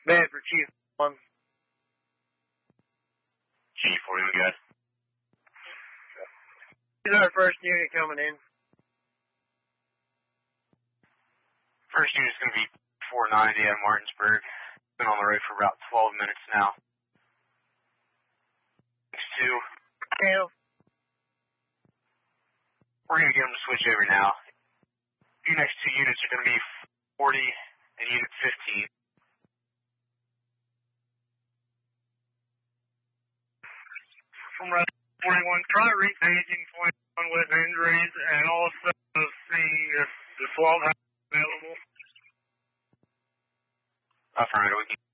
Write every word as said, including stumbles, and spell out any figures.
Bad for Chief one. Chief, what do we got? This is our first unit coming in. First unit's going to be four ninety at Martinsburg. Been on the road for about twelve minutes now. Next two. Yeah. We're going to get them to switch over now. Your next two units are going to be forty and Unit fifteen. From Route forty-one, try repaging twenty-one with injuries and also seeing if the swab house is available. Affirmative, we can